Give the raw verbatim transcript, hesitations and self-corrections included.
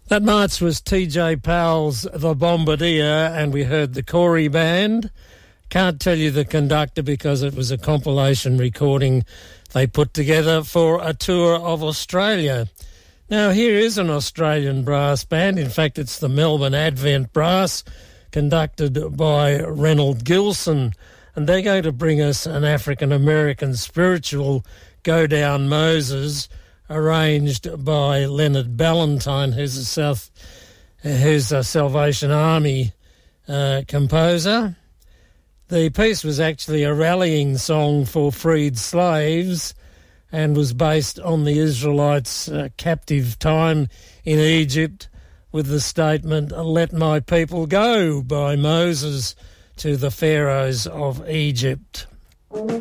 That march was T J Powell's The Bombardier, and we heard the Corey Band. Can't tell you the conductor because it was a compilation recording they put together for a tour of Australia. Now, here is an Australian brass band. In fact, it's the Melbourne Advent Brass, conducted by Reynold Gilson, and they're going to bring us an African-American spiritual, Go Down Moses, arranged by Leonard Ballantyne, who's a South, who's a Salvation Army uh, composer. The piece was actually a rallying song for freed slaves and was based on the Israelites' uh, captive time in Egypt, with the statement, "Let my people go," by Moses to the pharaohs of Egypt.